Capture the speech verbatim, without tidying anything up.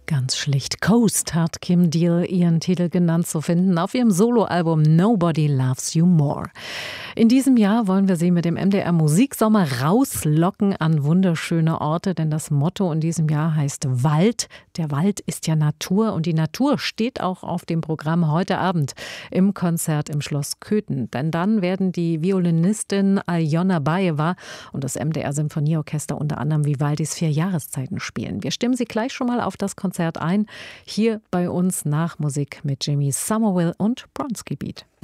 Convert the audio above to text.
Ganz schlicht. Coast hat Kim Deal ihren Titel genannt, zu finden auf ihrem Soloalbum Nobody Loves You More. In diesem Jahr wollen wir Sie mit dem M D R Musiksommer rauslocken an wunderschöne Orte, denn das Motto in diesem Jahr heißt Wald. Der Wald ist ja Natur und die Natur steht auch auf dem Programm heute Abend im Konzert im Schloss Köthen. Denn dann werden die Violinistin Aljona Bajeva und das M D R Symphonieorchester unter anderem Vivaldis Vier Jahreszeiten spielen. Wir stimmen Sie gleich schon mal auf das Konzert ein, hier bei uns nach Musik mit Jimmy Somerville und Bronski Beat.